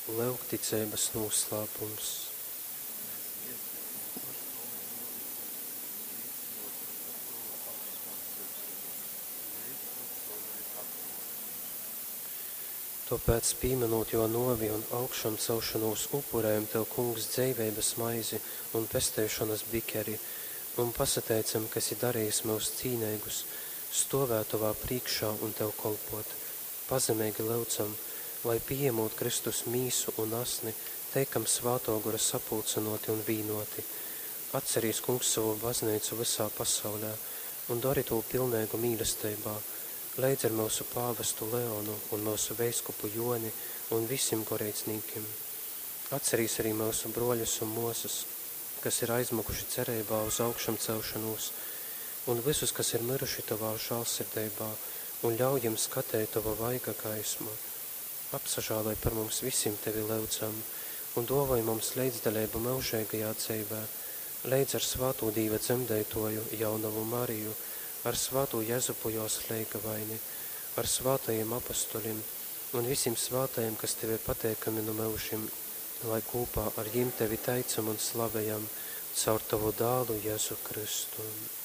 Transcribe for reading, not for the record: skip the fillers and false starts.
Lūgticības noslēpums. Tāpēc pieminot jo novi un augšām celšanos upurējam Tev, Kungs, dzīvības maizi un pestēšanas bikeri, un pasateicam, kas ir darījis mūs cīnīgus, stovēt Tavā priekšā un Tev kolpot. Pazemīgi lūdzam, lai pieņemot Kristus mīsu un asni, teikam svāto gura sapulcinoti un vīnoti. Atcerīs, Kungs, savu baznīcu visā pasaulē un dari to pilnīgu mīlestībā. Leidz ar mūsu pāvestu Leonu un mūsu veiskupu Joni un visiem gorēcnīkiem. Atcerīs arī mūsu broļus un mūsas, kas ir aizmukuši cerībā uz augšām celšanos, un visus, kas ir miruši Tavā žālsirdībā, un ļauj jiem skatēt Tava vaiga gaismu. Apsažālai par mums visiem Tevi lūdzam, un dāvāj mums līdzdalību mūžīgajā dzīvē. Leidz ar svāto Dīva dzemdētoju Jaunavu Mariju, ar svāto Jezupu jos leigavaini, ar svātajiem apostolim un visiem svātajiem, kas Tevi pateikami no mūžim, lai kopā ar jim Tevi teicam un slavējam caur Tavu dālu Jezu Kristu.